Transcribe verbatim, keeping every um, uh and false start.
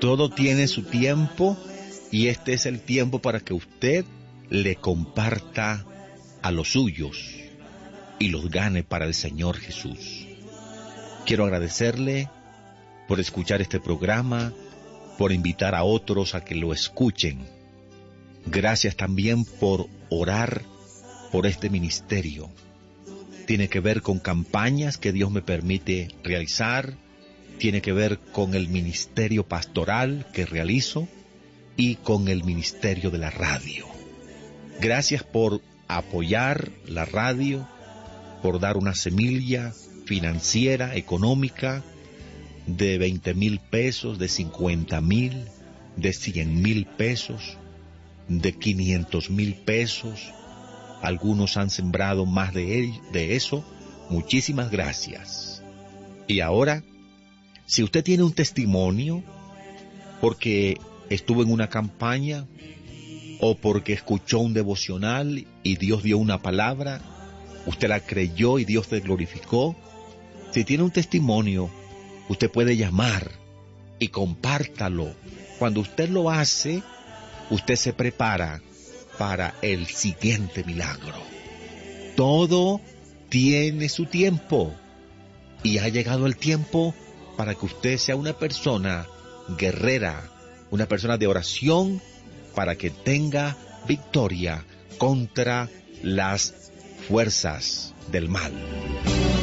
Todo tiene su tiempo y este es el tiempo para que usted le comparta a los suyos y los gane para el Señor Jesús. Quiero agradecerle por escuchar este programa, por invitar a otros a que lo escuchen. Gracias también por orar por este ministerio. Tiene que ver con campañas que Dios me permite realizar, tiene que ver con el ministerio pastoral que realizo y con el ministerio de la radio. Gracias por apoyar la radio, por dar una semilla financiera, económica, de veinte mil pesos, de cincuenta mil, de cien mil pesos, de quinientos mil pesos. Algunos han sembrado más de, él, de eso. Muchísimas gracias. Y ahora, si usted tiene un testimonio, porque estuvo en una campaña, o porque escuchó un devocional y Dios dio una palabra, usted la creyó y Dios te glorificó. Si tiene un testimonio, usted puede llamar y compártalo. Cuando usted lo hace, usted se prepara para el siguiente milagro. Todo tiene su tiempo y ha llegado el tiempo para que usted sea una persona guerrera, una persona de oración, para que tenga victoria contra las fuerzas del mal.